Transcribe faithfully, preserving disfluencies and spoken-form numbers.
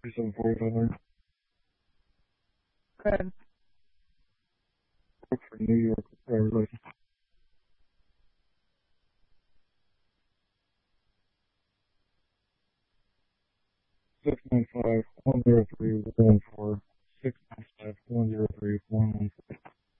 thirty-seven forty-five. Good. Look for New York driver's license. Six nine five one zero three one four. Six nine five one zero three one one four.